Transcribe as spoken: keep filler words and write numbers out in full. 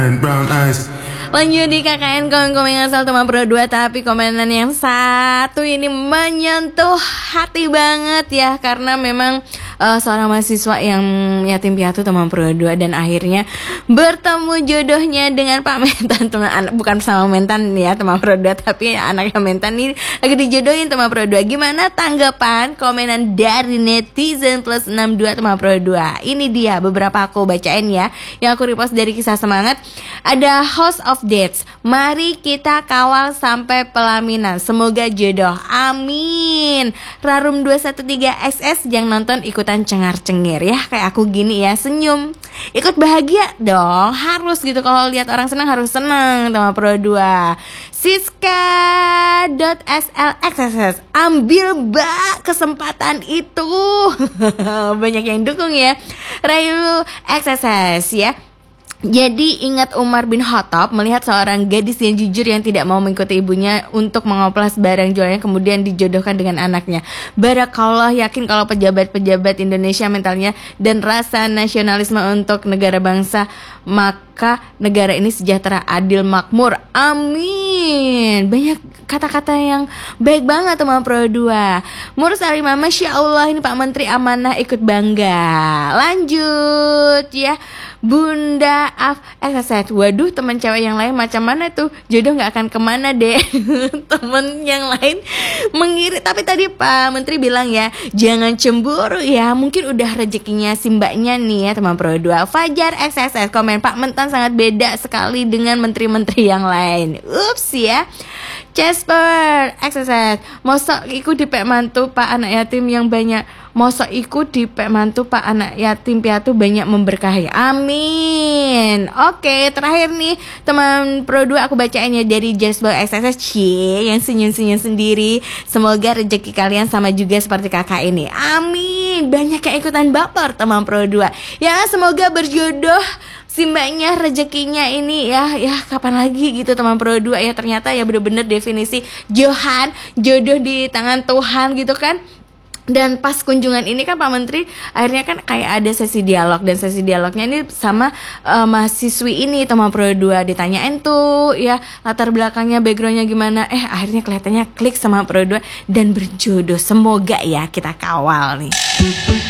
brown eyes. Lanjut di K K N komen-komen asal teman Pro dua, tapi komenan yang satu ini menyentuh hati banget ya, karena memang uh, seorang mahasiswa yang yatim piatu teman Pro dua dan akhirnya bertemu jodohnya dengan Pak Mentan, teman anak bukan sama Mentan ya teman Pro dua, tapi anaknya Mentan ini lagi dijodohin teman Pro dua. Gimana tanggapan komenan dari netizen plus enam dua teman Pro dua? Ini dia beberapa aku bacain ya, yang aku repost dari Kisah Semangat. Ada host of dates, mari kita kawal sampai pelaminan, semoga jodoh, amin. Rarum dua satu tiga X S yang nonton ikutan cengar-cengir ya, kayak aku gini ya, senyum, ikut bahagia dong, harus gitu, kalau lihat orang senang harus senang sama Pro dua. Siska.slxss, ambil mbak kesempatan itu. Banyak yang dukung ya. Rayu X S S ya. Jadi ingat Umar bin Khattab melihat seorang gadis yang jujur yang tidak mau mengikuti ibunya untuk mengoplas barang jualnya, kemudian dijodohkan dengan anaknya. Barakallah, yakin kalau pejabat-pejabat Indonesia mentalnya dan rasa nasionalisme untuk negara bangsa, maka negara ini sejahtera, adil, makmur. Amin. Banyak kata-kata yang baik banget teman Pro dua. Murus Arimah, Masya Allah, ini Pak Menteri amanah ikut bangga. Lanjut ya. Bunda Af Exercise, waduh teman cewek yang lain macam mana tuh, jodoh nggak akan kemana deh. Temen yang lain mengirit, tapi tadi Pak Menteri bilang ya jangan cemburu ya, mungkin udah rezekinya si mbaknya nih ya teman Pro dua. Fajar X S S komen, Pak Mentan sangat beda sekali dengan menteri-menteri yang lain. Ups ya. Casper X S S, mosok ikut di pek mantu Pak anak yatim yang banyak, mosok ikut di pek mantu Pak anak yatim piatu banyak memberkahi, amin. Oke, terakhir nih teman Pro dua aku bacainnya dari Jasper X S S, cie yang senyum-senyum sendiri. Semoga rezeki kalian sama juga seperti kakak ini, amin. Banyak yang ikutan baper teman Pro dua ya, semoga berjodoh si mbaknya, rezekinya ini ya, ya kapan lagi gitu teman Pro dua ya. Ternyata ya bener-bener definisi Johan, jodoh di tangan Tuhan gitu kan. Dan pas kunjungan ini kan Pak Menteri akhirnya kan kayak ada sesi dialog, dan sesi dialognya ini sama uh, mahasiswi ini teman Pro dua, ditanyain tuh ya latar belakangnya, backgroundnya gimana, eh akhirnya kelihatannya klik sama Pro dua dan berjodoh. Semoga ya, kita kawal nih.